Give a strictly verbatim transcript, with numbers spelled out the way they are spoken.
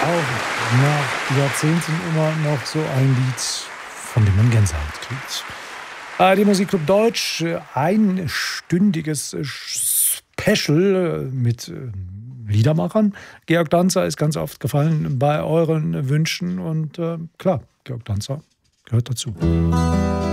Auch nach Jahrzehnten immer noch so ein Lied, von dem man Gänsehaut kriegt. A R D Musikclub Deutsch, einstündiges Special mit Liedermachern. Georg Danzer ist ganz oft gefallen bei euren Wünschen und äh, klar, Georg Danzer gehört dazu.